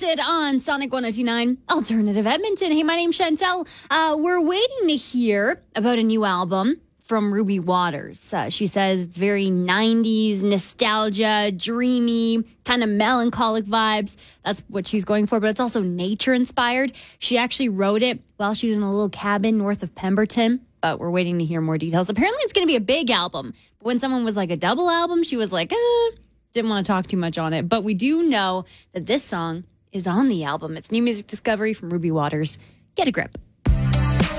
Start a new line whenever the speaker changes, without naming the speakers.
Wanted on Sonic 102.9 Alternative Edmonton. Hey, my name's Chantel. We're waiting to hear about a new album from Ruby Waters. She says it's very 90s nostalgia, dreamy, kind of melancholic vibes. That's what she's going for, but it's also nature inspired. She actually wrote it while she was in a little cabin north of Pemberton, but we're waiting to hear more details. Apparently it's going to be a big album. But when someone was like a double album, she was like, didn't want to talk too much on it. But we do know that this song is on the album. It's new music discovery from Ruby Waters. Get a grip.